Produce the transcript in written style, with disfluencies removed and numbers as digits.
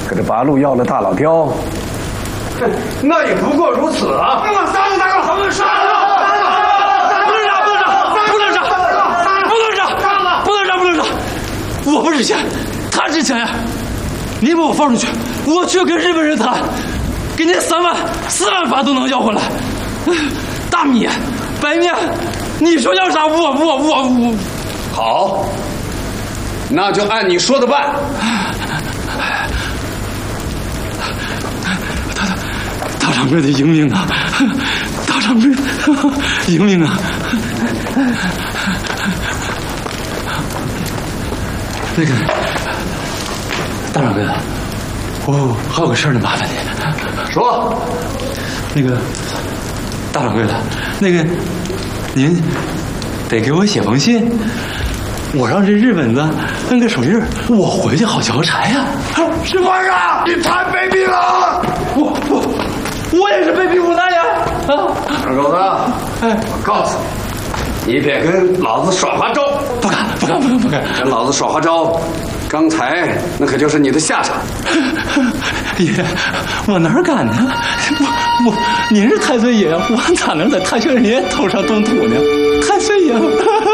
可这八路要了大老刁， 那也不过如此啊！杀了，咱们杀了！ 我不值钱，他值钱呀！你把我放出去，我去跟日本人谈，给你3万、4万发都能要回来。大米、白面，你说要啥我。 好，那就按你说的办。 大掌柜的英明啊！大掌柜的英明啊！那个大掌柜的，我还有个事儿得麻烦你。 说， 那个大掌柜的，那个您得给我写封信，我让这日本子摁个手印，我回去好交差呀。 师傅啊，你太卑鄙了！ 我也是被逼无奈呀！啊， 二狗子，我告诉你，你别跟老子耍花招！ 不敢！ 跟老子耍花招，刚才那可就是你的下场。 爷，我哪敢呢？您是太岁爷，我咋能在太岁爷头上动土呢？太岁爷。